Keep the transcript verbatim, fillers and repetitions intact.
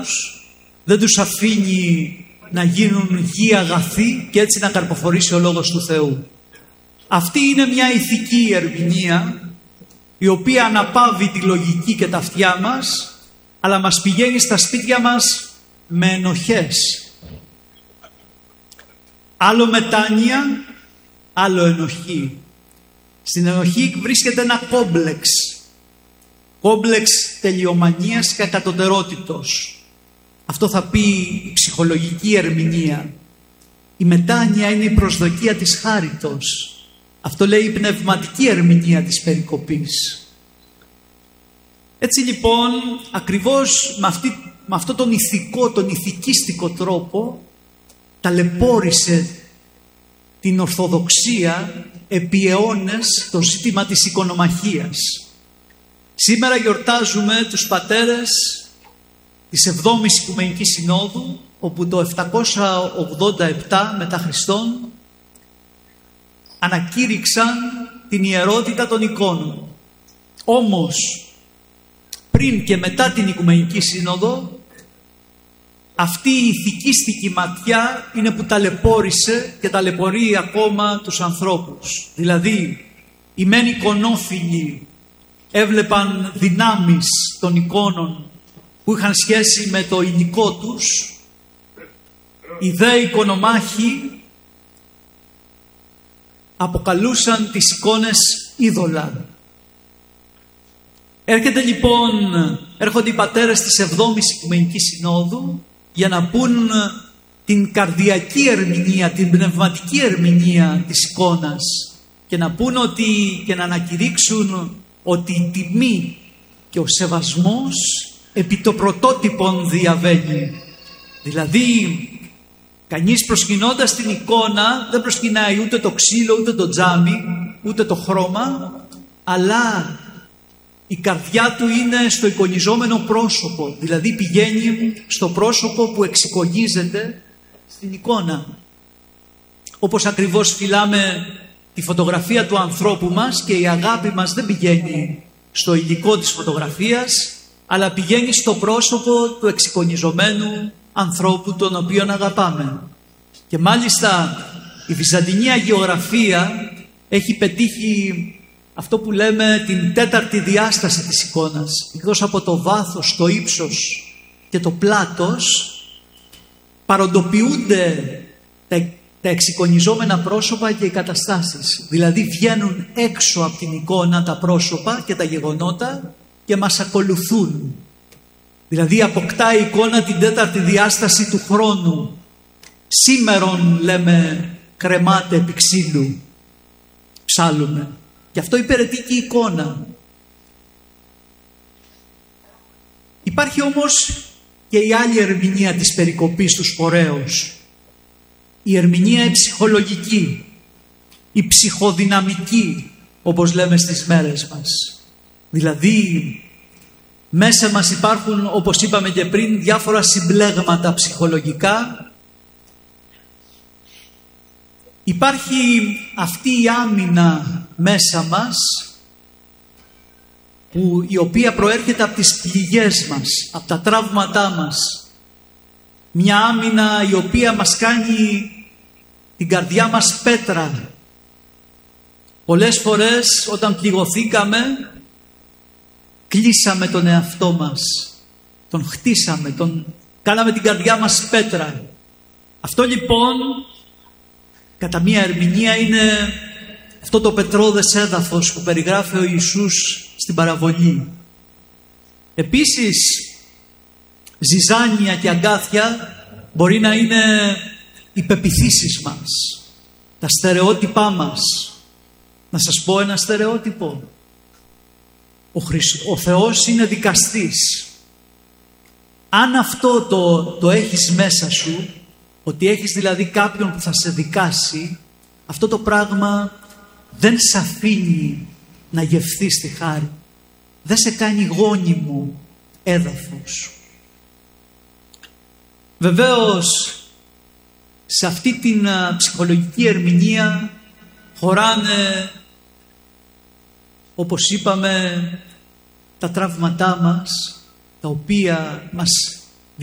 τους, δεν τους αφήνει να γίνουν γη αγαθοί και έτσι να καρποφορήσει ο Λόγος του Θεού. Αυτή είναι μια ηθική ερμηνεία η οποία αναπαύει τη λογική και τα αυτιά μας, αλλά μας πηγαίνει στα σπίτια μας με ενοχές. Άλλο μετάνοια, άλλο ενοχή. Στην ενοχή βρίσκεται ένα κόμπλεξ. Κόμπλεξ τελειομανίας και ακατωτερότητος. Αυτό θα πει η ψυχολογική ερμηνεία. Η μετάνοια είναι η προσδοκία της χάριτος. Αυτό λέει η πνευματική ερμηνεία της περικοπής. Έτσι λοιπόν, ακριβώς με, αυτή, με αυτό τον ηθικό, τον ηθικίστικο τρόπο, ταλαιπώρησε την Ορθοδοξία επί αιώνες το ζήτημα της οικονομαχίας. Σήμερα γιορτάζουμε τους πατέρες της εβδόμης Οικουμενικής Συνόδου, όπου το επτακόσια ογδόντα επτά μετά Χριστόν ανακήρυξαν την ιερότητα των εικόνων. Όμως πριν και μετά την Οικουμενική Σύνοδο, αυτή η ηθικίστικη ματιά είναι που ταλαιπώρησε και ταλαιπωρεί ακόμα τους ανθρώπους. Δηλαδή, οι μεν εικονόφιλοι έβλεπαν δυνάμεις των εικόνων που είχαν σχέση με το υλικό τους, οι δε εικονομάχοι αποκαλούσαν τις εικόνες είδωλα. Έρχεται λοιπόν, έρχονται οι πατέρες της εβδόμης Οικουμενικής Συνόδου για να πούν την καρδιακή ερμηνεία, την πνευματική ερμηνεία της εικόνας και να πούν ότι και να ανακηρύξουν ότι η τιμή και ο σεβασμός επί το πρωτότυπον διαβαίνει. Δηλαδή κανείς προσκυνώντας την εικόνα δεν προσκυνάει ούτε το ξύλο, ούτε το τζάμι, ούτε το χρώμα, αλλά η καρδιά του είναι στο εικονιζόμενο πρόσωπο, δηλαδή πηγαίνει στο πρόσωπο που εξεικονίζεται στην εικόνα. Όπως ακριβώς φυλάμε τη φωτογραφία του ανθρώπου μας και η αγάπη μας δεν πηγαίνει στο υλικό της φωτογραφίας, αλλά πηγαίνει στο πρόσωπο του εξεικονιζομένου ανθρώπου τον οποίον αγαπάμε. Και μάλιστα η βυζαντινή αγιογραφία έχει πετύχει αυτό που λέμε την τέταρτη διάσταση της εικόνας. Εκτός από το βάθος, το ύψος και το πλάτος, παροντοποιούνται τα, τα εξεικονιζόμενα πρόσωπα και οι καταστάσεις. Δηλαδή βγαίνουν έξω από την εικόνα τα πρόσωπα και τα γεγονότα και μας ακολουθούν. Δηλαδή αποκτά η εικόνα την τέταρτη διάσταση του χρόνου. Σήμερον, λέμε, κρεμάται επί ξύλου, ψάλλουμε. Γι' αυτό υπηρετεί και η εικόνα. Υπάρχει όμως και η άλλη ερμηνεία της περικοπής του σπορέως. Η ερμηνεία η ψυχολογική, η ψυχοδυναμική, όπως λέμε στις μέρες μας. Δηλαδή μέσα μας υπάρχουν, όπως είπαμε και πριν, διάφορα συμπλέγματα ψυχολογικά. Υπάρχει αυτή η άμυνα μέσα μας, που, η οποία προέρχεται από τις πληγές μας, από τα τραύματά μας. Μια άμυνα η οποία μας κάνει την καρδιά μας πέτρα. Πολλές φορές όταν πληγωθήκαμε, κλείσαμε τον εαυτό μας, τον χτίσαμε, τον κάναμε την καρδιά μας πέτρα. Αυτό λοιπόν κατά μία ερμηνεία είναι αυτό το πετρώδες έδαφος που περιγράφει ο Ιησούς στην παραβολή. Επίσης ζυζάνια και αγκάθια μπορεί να είναι οι πεποιθήσεις μας, τα στερεότυπά μας. Να σας πω ένα στερεότυπο. Ο, Χριστ... ο Θεός είναι δικαστής. Αν αυτό το, το έχεις μέσα σου, ότι έχεις δηλαδή κάποιον που θα σε δικάσει, αυτό το πράγμα δεν σε αφήνει να γευθείς τη χάρη. Δεν σε κάνει γόνιμο έδαφος. Βεβαίως σε αυτή την α, ψυχολογική ερμηνεία χωράνε, όπως είπαμε, τα τραύματά μας, τα οποία μας